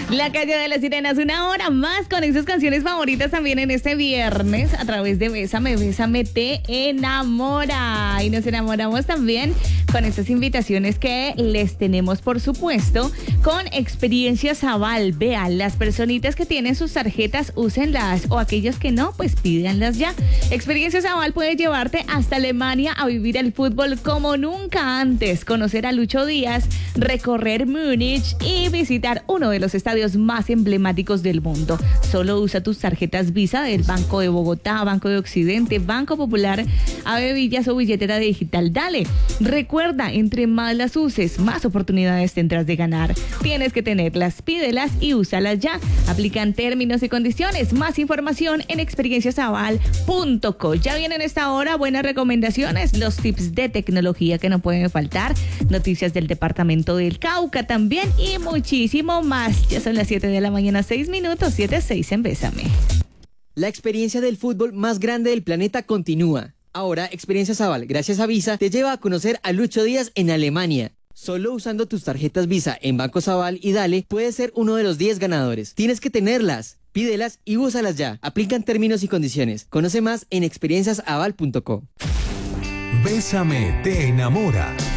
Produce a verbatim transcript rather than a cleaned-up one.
La calle de las sirenas, una hora más con esas canciones favoritas también en este viernes a través de Bésame, Bésame te enamora. Y nos enamoramos también con estas invitaciones que les tenemos, por supuesto, con Experiencias Aval. Vean, las personitas que tienen sus tarjetas, úsenlas, o aquellos que no, pues pídanlas ya. Experiencias Aval puede llevarte hasta Alemania a vivir el fútbol como nunca antes, conocer a Lucho Díaz, recorrer Múnich y visitar uno de los estadios más emblemáticos del mundo. Solo usa tus tarjetas Visa del Banco de Bogotá, Banco de Occidente, Banco Popular, Ave Villas o billetera digital. Dale, recuerda, entre más las uses, más oportunidades tendrás de ganar. Tienes que tenerlas, pídelas y úsalas ya. Aplican términos y condiciones. Más información en experiencias aval punto co. Ya vienen esta hora buenas recomendaciones, los tips de tecnología que no pueden faltar, noticias del departamento del Cauca también y muchísimo más. Ya son las siete de la mañana, seis minutos, siete seis en Bésame. La experiencia del fútbol más grande del planeta continúa. Ahora, Experiencias Aval, gracias a Visa, te lleva a conocer a Lucho Díaz en Alemania. Solo usando tus tarjetas Visa en Bancos Aval y Dale, puedes ser uno de los diez ganadores. Tienes que tenerlas, pídelas y úsalas ya. Aplican términos y condiciones. Conoce más en experiencias aval punto co. Bésame te enamora.